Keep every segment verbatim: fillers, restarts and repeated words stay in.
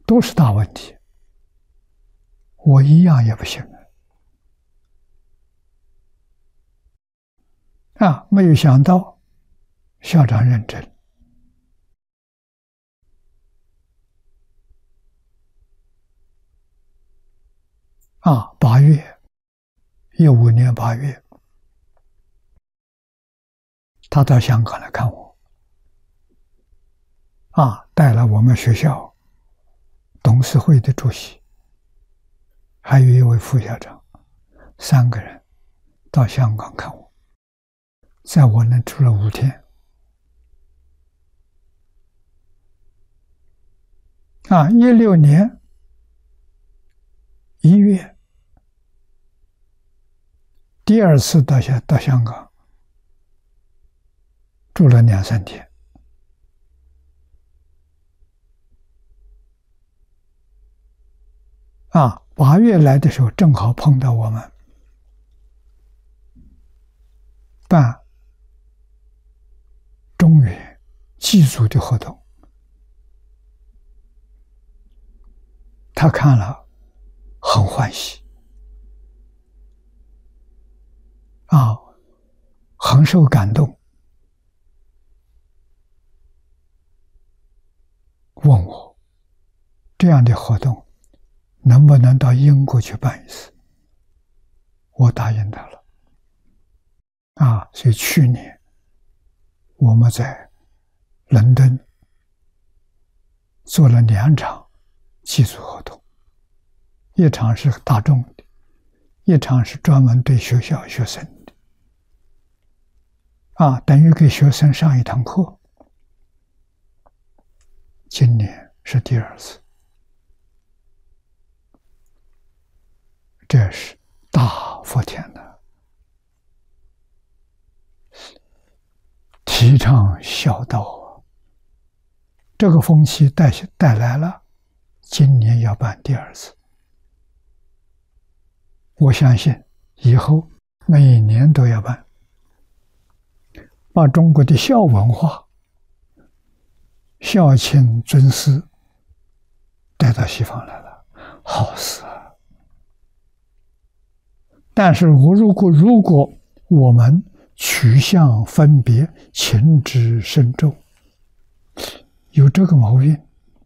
都是大问题，我一样也不行啊！没有想到校长认真啊！八月，一五年八月，他到香港来看我，啊，带了我们学校董事会的主席，还有一位副校长，三个人到香港看我，在我那住了五天。啊，一六年一月，第二次到香到香港，住了两三天。啊，八月来的时候，正好碰到我们办中原祭祖的活动，他看了很欢喜，啊，很受感动，问我这样的活动能不能到英国去办一次？我答应他了。啊，所以去年我们在伦敦做了两场祭祖活动，一场是大众的，一场是专门对学校学生的。啊，等于给学生上一堂课。今年是第二次。这是大福田的提倡孝道啊，这个风气带带来了，今年要办第二次。我相信以后每年都要办，把中国的孝文化、孝亲尊师带到西方来了，好事啊！但是我如果如果我们取向分别，情之深重，有这个毛病，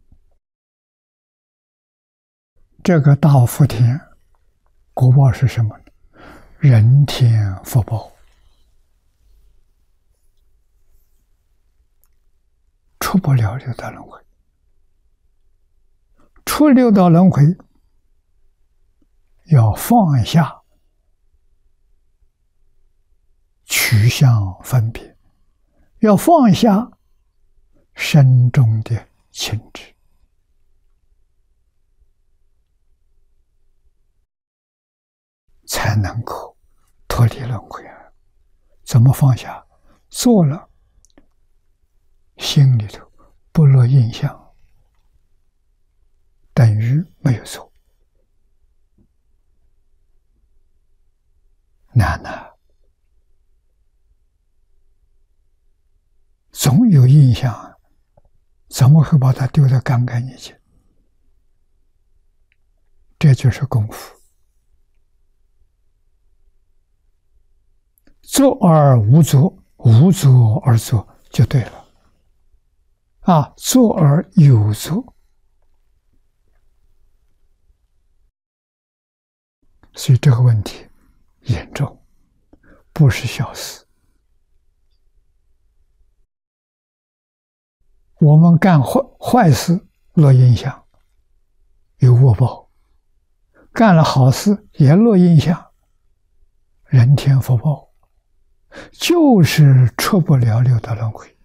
这个大福田果报是什么呢？人天福报，出不了六道轮回。出六道轮回要放下取向分别，要放下身中的情执，才能够脱离轮回啊！怎么放下？做了，心里头不落印象，等于没有做。难呐！总有印象，怎么会把它丢得干干净净？这就是功夫。做而无作，无作而作就对了。啊，做而有作，所以这个问题严重，不是小事。我们干坏坏事落印象，有恶报；干了好事也落印象，人天福报，就是出不了六道轮回。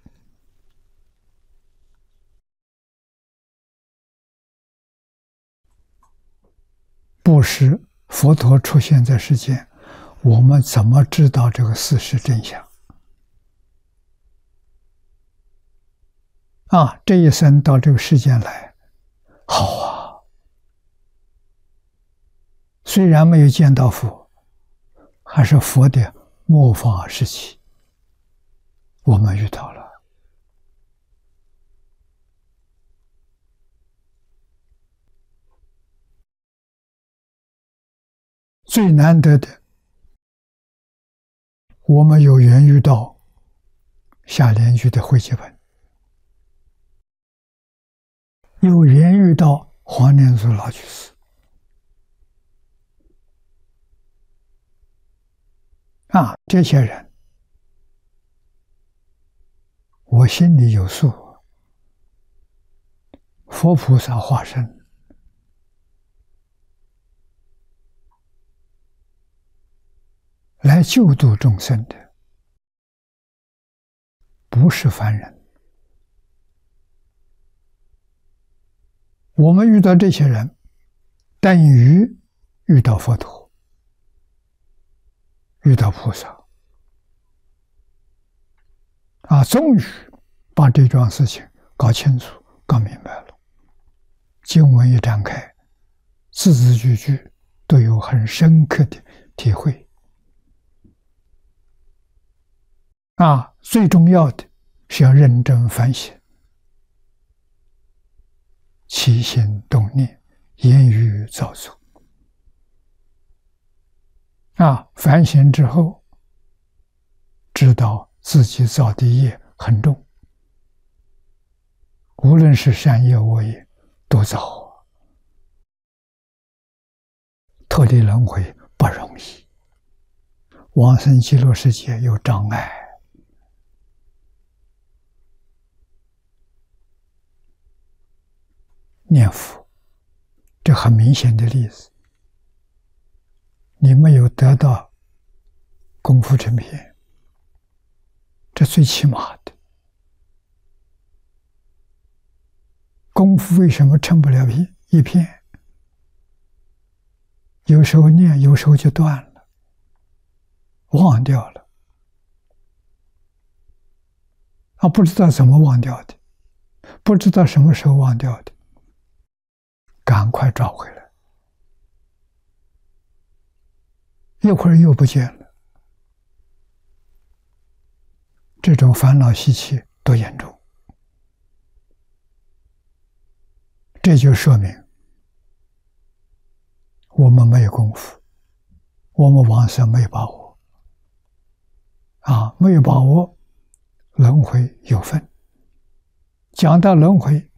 不是佛陀出现在世间，我们怎么知道这个事实真相？啊，这一生到这个世间来，好啊！虽然没有见到佛，还是佛的末法时期，我们遇到了。 最难得的，我们有缘遇到下联句的汇集本，有缘遇到黄念祖老居士。啊，这些人，我心里有数。佛菩萨化身，来救度众生的，不是凡人。我们遇到这些人，等于遇到佛陀。遇到菩萨啊，终于把这桩事情搞清楚、搞明白了。经文一展开，字字句句都有很深刻的体会。啊，最重要的是要认真反省，起心动念，言语造作。啊，反省之后，知道自己造的业很重，无论是善业恶业都造，脱离轮回不容易，往生极乐世界有障碍。念佛，这很明显的例子。你没有得到功夫成片，这最起码的。功夫为什么成不了一片？有时候念，有时候就断了，忘掉了。啊，不知道怎么忘掉的，不知道什么时候忘掉的，赶快找回来。一会儿又不见了，这种烦恼习气多严重！这就说明我们没有功夫，我们往生没有把握啊，没有把握，轮回有份。讲到轮回，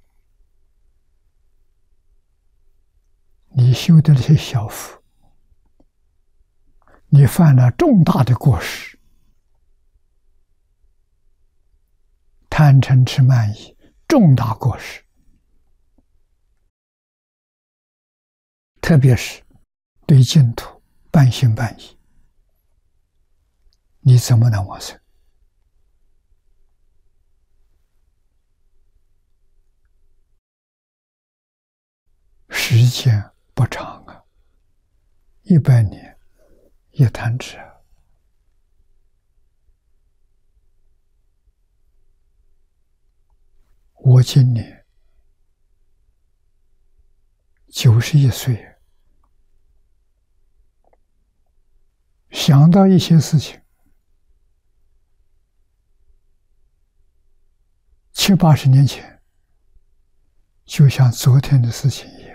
你修的那些小福，你犯了重大的过失，贪嗔痴慢疑，重大过失。特别是对净土半信半疑，你怎么能往生？时间不长啊，一百年。也贪吃，我今年九十一岁，想到一些事情，七八十年前，就像昨天的事情一样。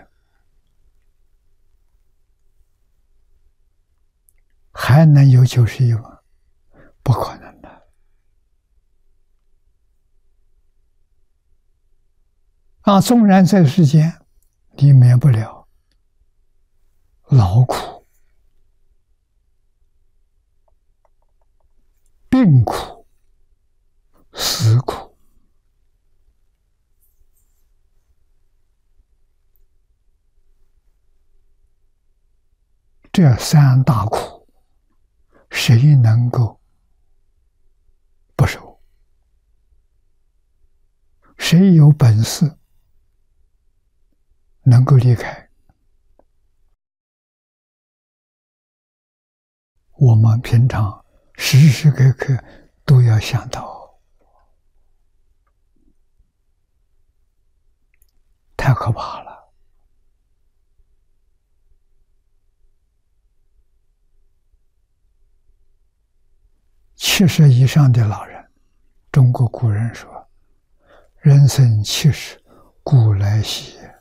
还能有九十一吗？不可能的。啊，纵然在世间，你免不了劳苦、病苦、死苦，这三大苦。谁能够不受？谁有本事能够离开？我们平常时时刻刻都要想到，太可怕了。七十以上的老人，中国古人说：“人生七十古来稀。”